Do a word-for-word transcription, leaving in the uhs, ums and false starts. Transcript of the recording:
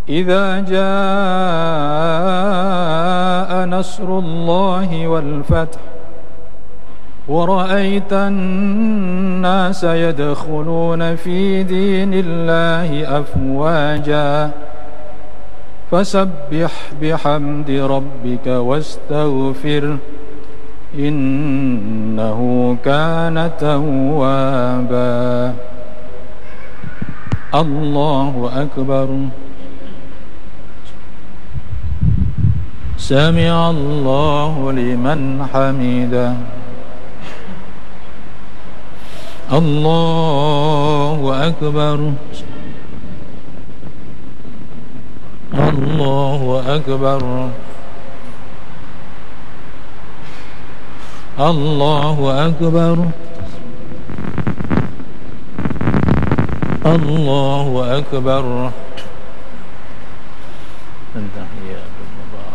إذا جاء نصر الله والفتح ورأيت الناس يدخلون في دين الله أفواجا فسبح بحمد ربك واستغفره إنه كان توابا. الله أكبر. سمع الله لمن حمده. الله أكبر. الله أكبر. الله أكبر. الله أكبر. التحيات المباركة.